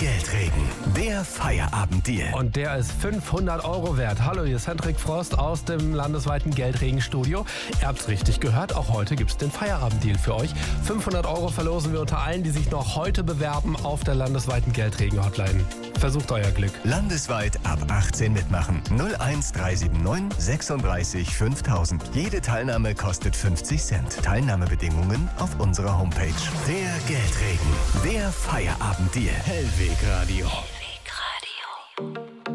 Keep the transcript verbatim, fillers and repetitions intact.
Geldregen, der Feierabenddeal. Und der ist fünfhundert Euro wert. Hallo, hier ist Hendrik Frost aus dem landesweiten Geldregenstudio. Ihr habt's richtig gehört, auch heute gibt's den Feierabenddeal für euch. fünfhundert Euro verlosen wir unter allen, die sich noch heute bewerben auf der landesweiten Geldregen-Hotline. Versucht euer Glück. Landesweit ab achtzehn mitmachen. null eins drei sieben neun sechsunddreißig fünftausend. Jede Teilnahme kostet fünfzig Cent. Teilnahmebedingungen auf unserer Homepage. Der Geldregen, der Feierabenddeal. Hellweg Radio.